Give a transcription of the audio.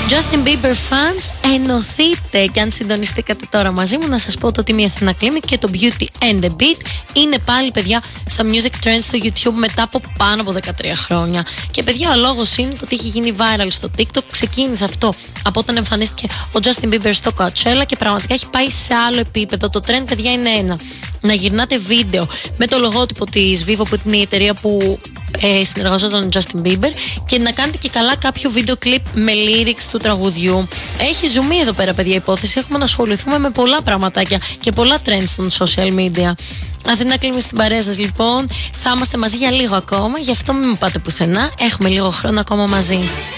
Justin Bieber fans, ενωθείτε! Και αν συντονιστήκατε τώρα μαζί μου, να σας πω το Τίμη Αθηνά Κλίμη και το Beauty and the Beat είναι πάλι, παιδιά, στα Music Trends στο YouTube μετά από πάνω από 13 χρόνια. Και, παιδιά, ο λόγος είναι το ότι έχει γίνει viral στο TikTok. Ξεκίνησε αυτό από όταν εμφανίστηκε ο Justin Bieber στο Coachella και πραγματικά έχει πάει σε άλλο επίπεδο. Το trend, παιδιά, είναι ένα. Να γυρνάτε βίντεο με το λογότυπο της Vivo, που είναι η εταιρεία που συνεργαζόταν ο Justin Bieber, και να κάνετε και καλά κάποιο βίντεο κλιπ με lyrics του τραγουδιού. Έχει ζουμί εδώ πέρα, παιδιά, υπόθεση. Έχουμε να ασχοληθούμε με πολλά πραγματάκια και πολλά trends των social media. Αθηνά Κλίμη στην παρέα σας, λοιπόν. Θα είμαστε μαζί για λίγο ακόμα, γι' αυτό μην πάτε πουθενά. Έχουμε λίγο χρόνο ακόμα μαζί.